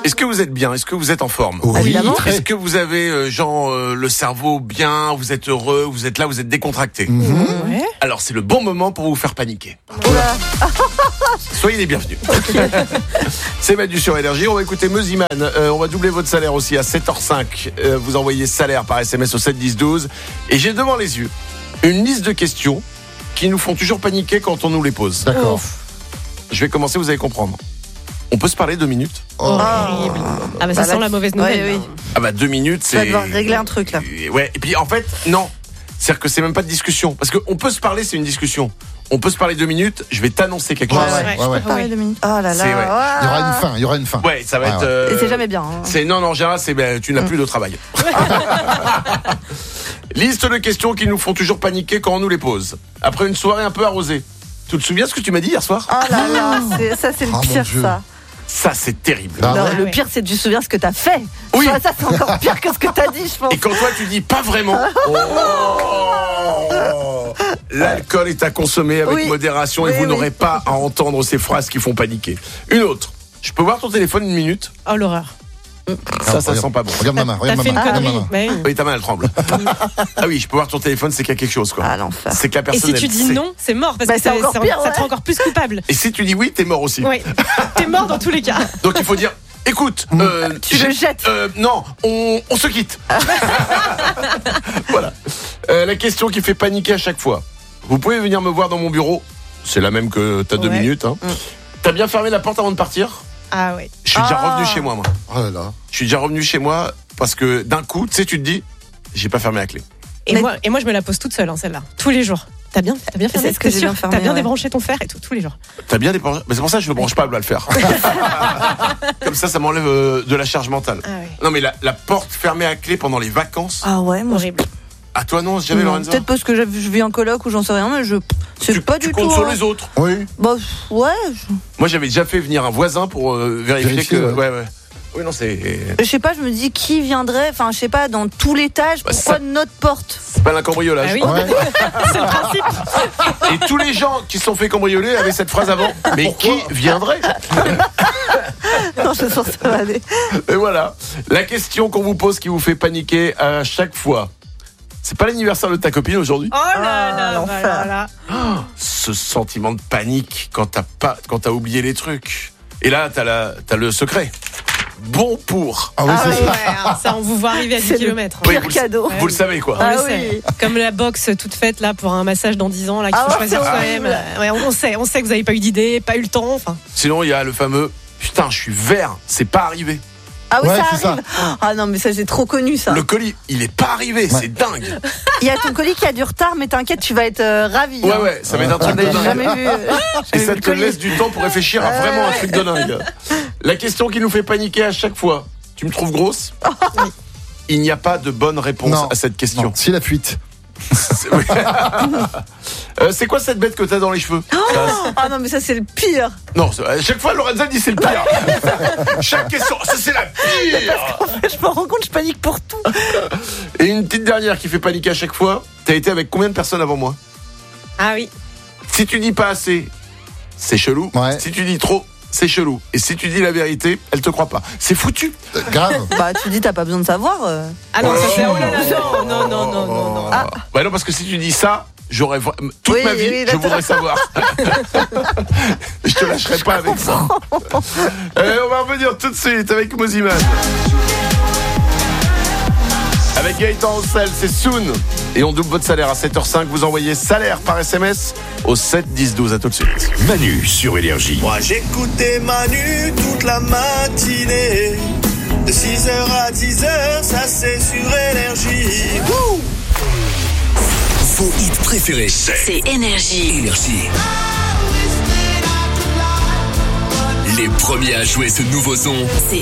Est-ce que vous êtes bien? Est-ce que vous êtes en forme? Oui, évidemment. Est-ce que vous avez le cerveau bien? Vous êtes heureux? Vous êtes là? Vous êtes décontracté? Ouais. Alors c'est le bon moment pour vous faire paniquer. Soyez les bienvenus. C'est Manu sur Énergie. On va écouter Meusiman. On va doubler votre salaire aussi à 7h05. Vous envoyez salaire par SMS au 7 10 12. Et j'ai devant les yeux une liste de questions qui nous font toujours paniquer quand on nous les pose. D'accord. Je vais commencer, vous allez comprendre. On peut se parler 2 minutes? Horrible. Ah bah ça sent la mauvaise nouvelle. Ouais, oui. Ah bah 2 minutes, Tu vas c'est... devoir régler un truc là. Ouais, et puis en fait, non. C'est-à-dire que c'est même pas de discussion. Parce qu'on peut se parler, c'est une discussion. On peut se parler 2 minutes, je vais t'annoncer quelque chose. Ouais. Parler 2 minutes. Oh là C'est vrai. là. Il y aura une fin. Ouais, ça va Ouais, être... Et c'est jamais bien. Hein. C'est non, en général, c'est tu n'as plus de travail. Liste de questions qui nous font toujours paniquer quand on nous les pose. Après une soirée un peu arrosée. Tu te souviens ce que tu m'as dit hier soir? Oh là là, ça c'est le Oh, mon pire Dieu. ça. Ça, c'est terrible. Ah Non, ouais. le pire c'est que tu te souviens ce que t'as fait. Oui. Ça c'est encore pire que ce que t'as dit, je pense. Et quand toi tu dis pas vraiment, l'alcool est à consommer avec Oui. modération et Oui, vous oui. n'aurez pas à entendre ces phrases qui font paniquer. Une autre. Je peux voir ton téléphone 1 minute? Oh l'horreur. Ça sent pas bon. Regarde ma main, T'as fait une connerie. main. Ouais. Oui, ta main elle tremble. Ah oui, je peux voir ton téléphone, c'est qu'il y a quelque chose quoi. Ah l'enfer. C'est que la Et personne si tu elle dis sait. non, c'est mort parce Bah, que c'est encore pire, ça ouais. te rend encore plus coupable. Et si tu dis oui, t'es mort aussi. Oui. T'es mort dans tous les cas. Donc il faut dire, écoute, Tu le jettes. non, on se quitte. Voilà. La question qui fait paniquer à chaque fois. Vous pouvez venir me voir dans mon bureau. C'est la même que t'as 2 Ouais. minutes. Hein. T'as bien fermé la porte avant de partir? Ah ouais. Je suis déjà Ah. revenu chez moi. Oh là là. Je suis déjà revenu chez moi parce que d'un coup, tu sais, tu te dis, j'ai pas fermé la clé. Et Mais- moi je me la pose toute seule, hein, celle-là, tous les jours. T'as bien fermé, C'est ce que t'es j'ai sûr bien fermé, T'as bien ouais. débranché ton fer et tout, tous les jours. T'as bien débranché. Mais c'est pour ça que je ne branche pas à le faire. Comme ça m'enlève de la charge mentale. Ah ouais. Non, mais la porte fermée à clé pendant les vacances. Ah ouais, moi Horrible. À toi, non, jamais, non, Lorenzo? peut-être parce que je vis en coloc ou j'en sais rien, mais c'est pas tu du comptes tout. sur hein. les autres. Oui. Bah ouais, Moi, j'avais déjà fait venir un voisin pour vérifier Vérifier, que. ouais. Ouais. Oui, non, c'est je sais pas, je me dis qui viendrait, enfin je sais pas, dans tout l'étage, Bah, pourquoi ça- notre porte? pas un cambriolage. Ah oui. Ouais. C'est le principe. Et tous les gens qui se sont fait cambrioler avaient cette phrase avant. Mais qui viendrait? Non, je sens que ça va aller. Et voilà. La question qu'on vous pose qui vous fait paniquer à chaque fois. C'est pas l'anniversaire de ta copine aujourd'hui? Oh là Ah, là, l'enfer. voilà. Ce sentiment de panique quand t'as oublié les trucs. Et là, t'as le secret. Bon pour. Ah oui, Ah c'est oui. ça. Ouais, ça on vous voit arriver à 10 C'est le km. Oui, pire vous le- cadeau. Vous le savez quoi. On Ah le oui. sait. Comme la box toute faite là pour un massage dans 10 ans là qu'il Ah faut ouais, choisir c'est soi-même. horrible. Ouais, on sait que vous n'avez pas eu d'idée, pas eu le temps. Enfin, Sinon, il y a le fameux putain, je suis vert, c'est pas arrivé. Ah oui, Ouais, ça c'est arrive. Ah non, mais ça j'ai trop connu ça. Le colis, il est pas arrivé, c'est dingue. Il y a ton colis qui a du retard, mais t'inquiète, tu vas être ravi. Ouais, hein. ouais, ça va être un Ah, truc mais de j'ai dingue. jamais vu. Et jamais ça vu te le colis. laisse du temps pour réfléchir à vraiment un truc de dingue. La question qui nous fait paniquer à chaque fois. Tu me trouves grosse? Il n'y a pas de bonne réponse Non. à cette question. Non, c'est la fuite. C'est oui. C'est quoi cette bête que t'as dans les cheveux? Ah non, mais ça c'est le pire. Non, à chaque fois Lorenza dit c'est le pire. Chaque question, ça c'est la pire. Je me rends compte, je panique pour tout. Et une petite dernière qui fait paniquer à chaque fois. T'as été avec combien de personnes avant moi? ah oui. Si tu dis pas assez, c'est chelou. Ouais. Si tu dis trop, c'est chelou. Et si tu dis la vérité, elle te croit pas. C'est foutu. Grave. Bah tu dis t'as pas besoin de savoir. Ah non, Oh, ça c'est non. oh là là, non. Ah. Bah non, parce que si tu dis ça, j'aurais toute Oui, ma vie, oui, je d'accord. voudrais savoir. Je te lâcherai pas avec ça. On va revenir tout de suite avec Meusiman. Avec Gaëtan Roussel, c'est Soon. Et on double votre salaire à 7h05. Vous envoyez salaire par SMS au 7 10 12. À tout de suite. Manu sur Énergie. Moi j'écoutais Manu toute la matinée. De 6h à 10h, ça c'est sur Énergie. Vos hits préférés. C'est Énergie. Énergie. Les premiers à jouer ce nouveau son. C'est